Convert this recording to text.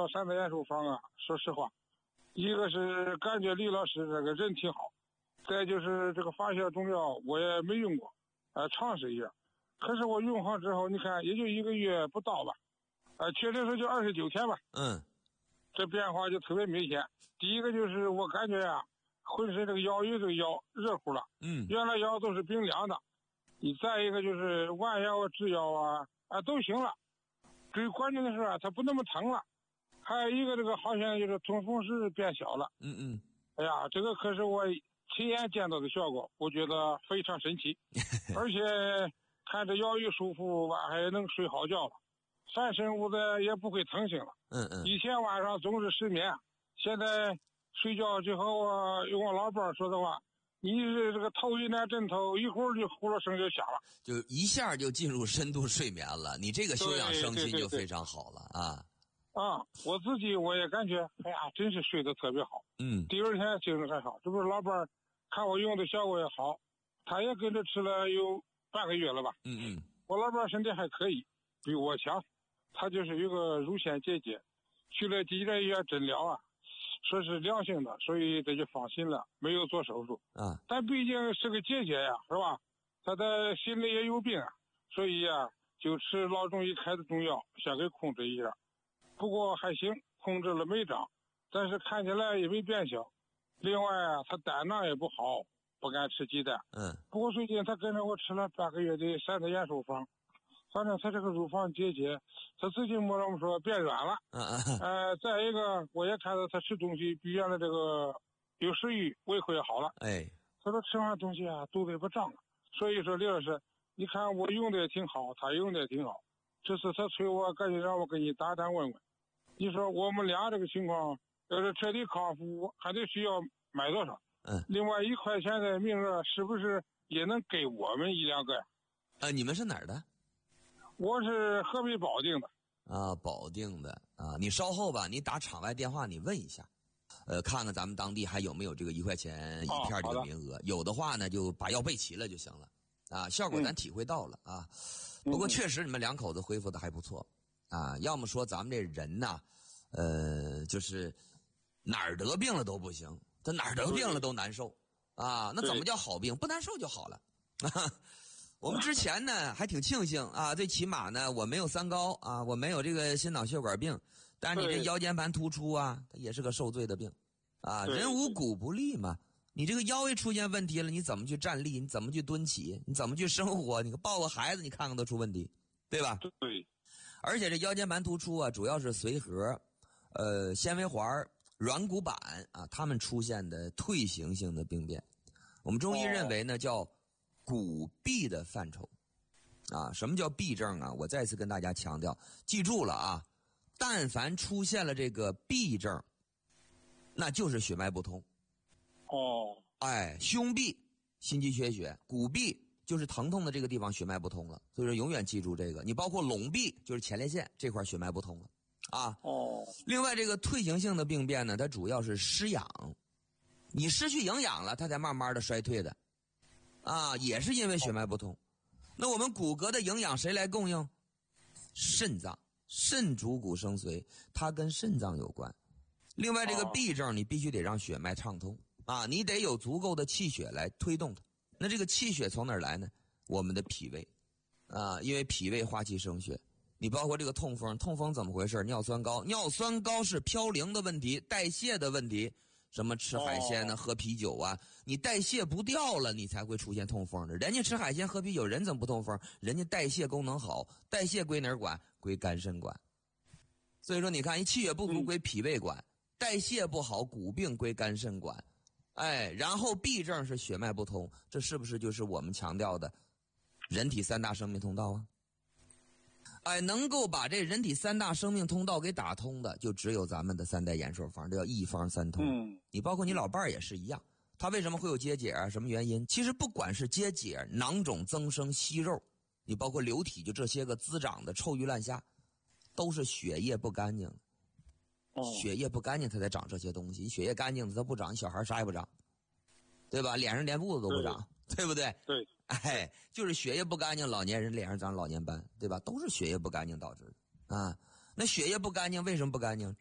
到3个研究方啊，说实话，一个是感觉李老师这个人挺好，再就是这个发酵中药我也没用过，尝试一下。可是我用好之后，你看也就1个月不到吧，确切说就29天吧。这变化就特别明显。第一个就是我感觉啊，浑身这个腰有这个腰热乎了，原来腰都是冰凉的。你再一个就是弯腰啊、直腰啊都行了。最关键的是啊，它不那么疼了。还有一个这个好像就是痛风是变小了。哎呀，这个可是我亲眼见到的效果，我觉得非常神奇。而且看着腰一舒服，晚还能睡好觉了，翻身屋的也不会疼醒了。以前晚上总是失眠，现在睡觉就和用我老伴儿说的话，你这个头一拿枕头，一会儿就呼噜声就响了， 就一下就进入深度睡眠了。你这个休养生息就非常好了啊。 我自己我也感觉，哎呀，真是睡得特别好。第二天精神还好。这不是老伴儿看我用的效果也好，他也跟着吃了有半个月了吧。我老伴儿身体还可以，比我强。他就是有个乳腺结节，去了几家医院诊疗啊，说是良性的，所以这就放心了，没有做手术。但毕竟是个结节呀，是吧？他的心里也有病啊，所以啊，就吃老中医开的中药，想给控制一下。不过还行，控制了没长，但是看起来也没变小。另外啊，他胆囊也不好，不敢吃鸡蛋。不过最近他跟着我吃了半个月的3个研究方，反正他这个乳房结节，他自己摸着我说变软了。再一个我也看到他吃东西比原来这个有食欲，胃口也好了。他说吃完东西啊，肚子也不胀了。所以说李老师，你看我用的也挺好，他用的也挺好。这次他催我，赶紧让我跟你打单问问。你说我们俩这个情况，要是彻底康复，还得需要买多少？另外1块钱的名额是不是也能给我们1、2个呀？ 你们是哪儿的？ 我是河北保定的。 保定的啊，你稍后吧，你打场外电话，你问一下，看看咱们当地还有没有这个1块钱1片这个名额。有的话呢，就把药备齐了就行了。效果咱体会到了啊。不过确实你们2口子恢复的还不错啊。要么说咱们这人呐，就是哪儿得病了都不行，他哪儿得病了都难受啊。那怎么叫好病？不难受就好了。我们之前呢还挺庆幸啊，最起码呢我没有3高啊，我没有这个心脑血管病，但是你这腰间盘突出啊，它也是个受罪的病啊。人无骨不立嘛，你这个腰一出现问题了，你怎么去站立？你怎么去蹲起？你怎么去生活？你抱个孩子，你看看都出问题，对吧？ 对。 而且这腰间盘突出啊，主要是髓核、纤维环、软骨板啊，它们出现的退行性的病变。我们中医认为呢，叫骨痹的范畴啊。什么叫痹症啊？我再次跟大家强调，记住了啊，但凡出现了这个痹症，那就是血脉不通。胸痹心肌缺血，骨痹就是疼痛的这个地方血脉不通了，所以说永远记住这个。你包括拢痹就是前列腺这块血脉不通了啊。另外这个退行性的病变呢，它主要是失养，你失去营养了，它才慢慢的衰退的啊，也是因为血脉不通。那我们骨骼的营养谁来供应？肾脏，肾主骨生髓，它跟肾脏有关。另外这个痹症你必须得让血脉畅通啊，你得有足够的气血来推动它。那这个气血从哪儿来呢？我们的脾胃啊，因为脾胃化气生血。你包括这个痛风，痛风怎么回事？尿酸高，尿酸高是嘌呤的问题，代谢的问题。什么吃海鲜呢，喝啤酒啊，你代谢不掉了，你才会出现痛风的。人家吃海鲜喝啤酒，人怎么不痛风？人家代谢功能好，代谢归哪儿管？归肝肾管。所以说你看，一气血不足归脾胃管，代谢不好骨病归肝肾管。然后痹症是血脉不通，这是不是就是我们强调的人体3大生命通道啊？能够把这人体3大生命通道给打通的，就只有咱们的3代延寿方，这叫一方3通。你包括你老伴儿也是一样，他为什么会有结节啊？什么原因？其实不管是结节、囊肿增生、息肉，你包括流体，就这些个滋长的臭鱼烂虾，都是血液不干净。血液不干净，它才长这些东西。血液干净的它不长，小孩啥也不长，对吧？脸上连痦子都不长，对不对？ 对。 就是血液不干净，老年人脸上长老年斑，对吧？都是血液不干净导致的啊。那血液不干净，为什么不干净？